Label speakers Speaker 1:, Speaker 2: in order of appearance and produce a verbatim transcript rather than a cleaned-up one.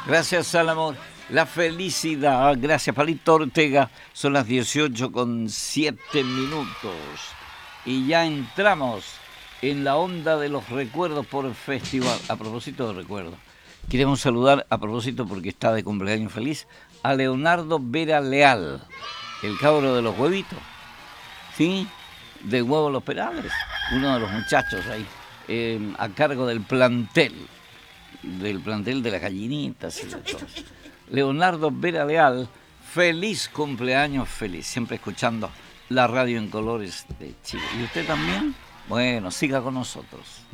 Speaker 1: Gracias al amor, la felicidad. Gracias, Palito Ortega. Son las dieciocho con siete minutos. Y ya entramos en la onda de los recuerdos por el festival. A propósito de recuerdos, queremos saludar, a propósito porque está de cumpleaños feliz, a Leonardo Vera Leal, el cabro de los huevitos, ¿sí? De Huevos Los Perales, uno de los muchachos ahí, eh, a cargo del plantel, del plantel de las gallinitas y de todo. Leonardo Vera Leal, feliz cumpleaños feliz, siempre escuchando la radio en colores de Chile. ¿Y usted también? Bueno, siga con nosotros.